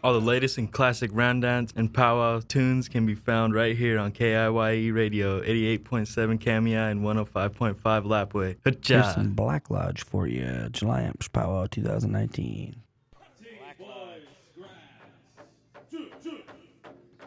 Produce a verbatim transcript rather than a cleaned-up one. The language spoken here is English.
All the latest and classic roundowns and powwow tunes can be found right here on K I Y E Radio, eighty-eight point seven Kamiah and one oh five point five Lapway. Here's some Black Lodge for you. July Amps Powwow twenty nineteen.